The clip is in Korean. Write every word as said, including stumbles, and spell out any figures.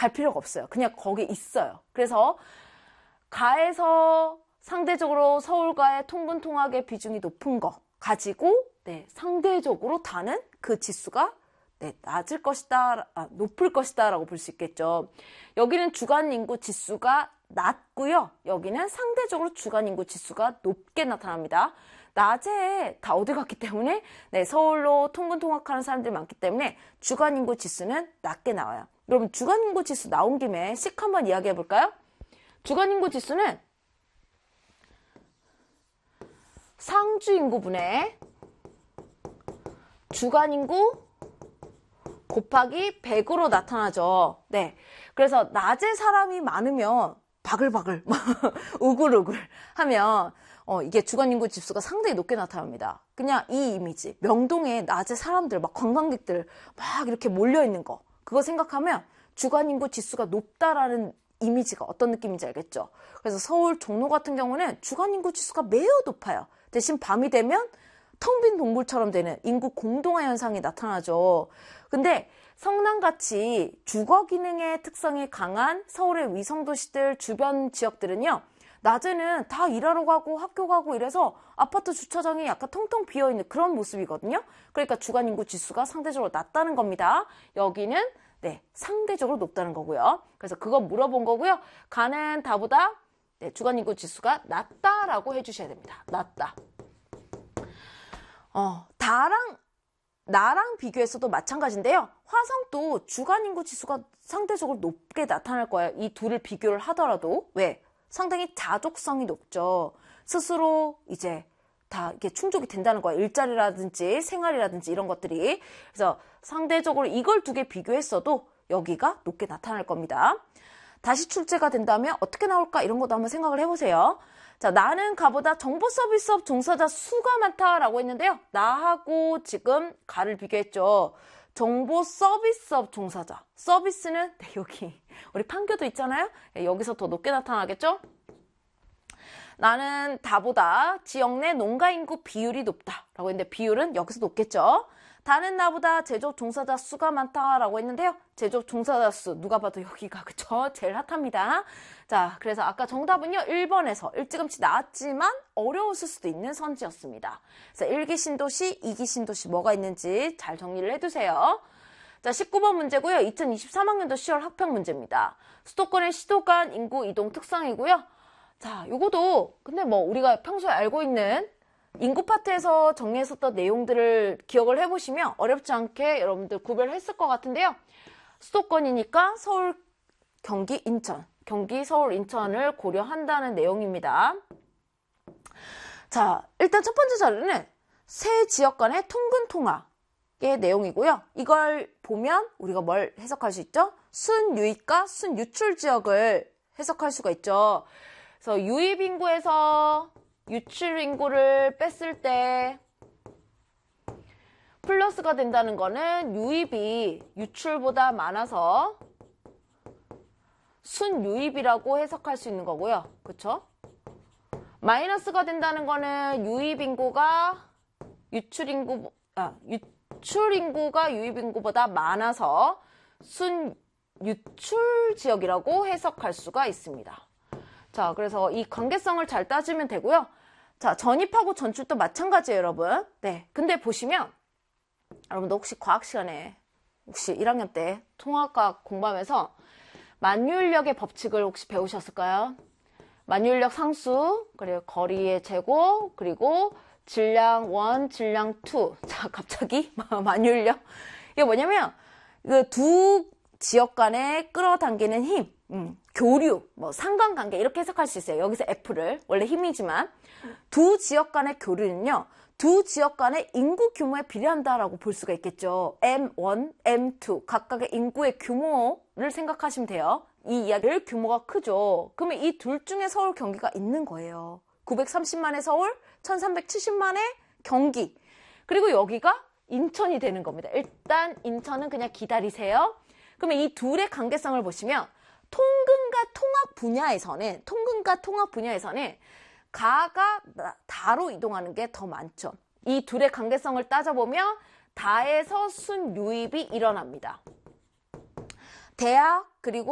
갈 필요가 없어요. 그냥 거기 있어요. 그래서 가에서 상대적으로 서울과의 통근 통학의 비중이 높은 거 가지고 네, 상대적으로 다는 그 지수가 네, 낮을 것이다, 아, 높을 것이다 라고 볼 수 있겠죠. 여기는 주간 인구 지수가 낮고요. 여기는 상대적으로 주간 인구 지수가 높게 나타납니다. 낮에 다 어디 갔기 때문에 네, 서울로 통근 통학하는 사람들이 많기 때문에 주간 인구 지수는 낮게 나와요. 여러분 주간 인구 지수 나온 김에 씩 한번 이야기해 볼까요? 주간 인구 지수는 상주 인구분의 주간 인구 곱하기 백으로 나타나죠. 네. 그래서 낮에 사람이 많으면 바글바글, 우글우글 하면 어, 이게 주간 인구 지수가 상당히 높게 나타납니다. 그냥 이 이미지, 명동에 낮에 사람들, 막 관광객들 막 이렇게 몰려있는 거, 그거 생각하면 주간 인구 지수가 높다라는 이미지가 어떤 느낌인지 알겠죠? 그래서 서울 종로 같은 경우는 주간 인구 지수가 매우 높아요. 대신 밤이 되면 텅 빈 동굴처럼 되는 인구 공동화 현상이 나타나죠. 근데 성남같이 주거 기능의 특성이 강한 서울의 위성도시들 주변 지역들은요. 낮에는 다 일하러 가고 학교 가고 이래서 아파트 주차장이 약간 텅텅 비어있는 그런 모습이거든요. 그러니까 주간 인구 지수가 상대적으로 낮다는 겁니다. 여기는 네, 상대적으로 높다는 거고요. 그래서 그거 물어본 거고요. 가는 다보다 네, 주간 인구 지수가 낮다라고 해주셔야 됩니다. 낮다. 어, 다랑 나랑 비교해서도 마찬가지인데요. 화성도 주간 인구 지수가 상대적으로 높게 나타날 거예요. 이 둘을 비교를 하더라도. 왜? 상당히 자족성이 높죠. 스스로 이제 다 이렇게 충족이 된다는 거예요. 일자리라든지 생활이라든지 이런 것들이. 그래서 상대적으로 이걸 두 개 비교했어도 여기가 높게 나타날 겁니다. 다시 출제가 된다면 어떻게 나올까 이런 것도 한번 생각을 해보세요. 자, 나는 가보다 정보 서비스업 종사자 수가 많다라고 했는데요. 나하고 지금 가를 비교했죠. 정보 서비스업 종사자. 서비스는 네, 여기 우리 판교도 있잖아요. 네, 여기서 더 높게 나타나겠죠? 나는 다보다 지역 내 농가 인구 비율이 높다라고 했는데 비율은 여기서 높겠죠. 다는 나보다 제조업 종사자 수가 많다라고 했는데요. 제조업 종사자 수 누가 봐도 여기가 그쵸? 제일 핫합니다. 자, 그래서 아까 정답은요. 일 번에서 일찌감치 나왔지만 어려웠을 수도 있는 선지였습니다. 그래서 일 기 신도시, 이 기 신도시 뭐가 있는지 잘 정리를 해두세요. 자, 십구 번 문제고요. 이천이십삼 학년도 시월 학평 문제입니다. 수도권의 시도 간 인구 이동 특성이고요. 자, 요거도 근데 뭐 우리가 평소에 알고 있는 인구 파트에서 정리했었던 내용들을 기억을 해보시면 어렵지 않게 여러분들 구별했을 것 같은데요. 수도권이니까 서울, 경기, 인천, 경기, 서울, 인천을 고려한다는 내용입니다. 자, 일단 첫 번째 자료는 세 지역 간의 통근 통학의 내용이고요. 이걸 보면 우리가 뭘 해석할 수 있죠? 순유입과 순유출 지역을 해석할 수가 있죠. 그래서 유입 인구에서 유출 인구를 뺐을 때 플러스가 된다는 거는 유입이 유출보다 많아서 순유입이라고 해석할 수 있는 거고요. 그쵸? 마이너스가 된다는 거는 유입 인구가 유출 인구, 아, 유출 인구가 유입 인구보다 많아서 순유출 지역이라고 해석할 수가 있습니다. 자, 그래서 이 관계성을 잘 따지면 되고요. 자, 전입하고 전출도 마찬가지예요, 여러분. 네. 근데 보시면, 여러분도 혹시 과학 시간에, 혹시 일 학년 때 통합과학 공부하면서 만유인력의 법칙을 혹시 배우셨을까요? 만유인력 상수, 그리고 거리의 제곱, 그리고 질량 일, 질량 이. 자, 갑자기 만유인력. 이게 뭐냐면, 그 두 지역 간에 끌어당기는 힘, 음, 교류, 뭐 상관관계 이렇게 해석할 수 있어요. 여기서 F를 원래 힘이지만 두 지역 간의 교류는요. 두 지역 간의 인구 규모에 비례한다라고 볼 수가 있겠죠. 엠 원, 엠 투 각각의 인구의 규모를 생각하시면 돼요. 이 이야기를 규모가 크죠. 그러면 이 둘 중에 서울 경기가 있는 거예요. 구백삼십만의 서울, 천삼백칠십만의 경기. 그리고 여기가 인천이 되는 겁니다. 일단 인천은 그냥 기다리세요. 그러면 이 둘의 관계성을 보시면 통근과 통학 분야에서는 통근과 통학 분야에서는 가가 다로 이동하는 게 더 많죠. 이 둘의 관계성을 따져보면 다에서 순유입이 일어납니다. 대학 그리고